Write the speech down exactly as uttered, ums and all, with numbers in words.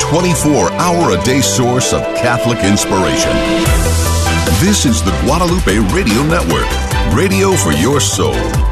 twenty-four hour a day source of Catholic inspiration. This is the Guadalupe Radio Network, radio for your soul.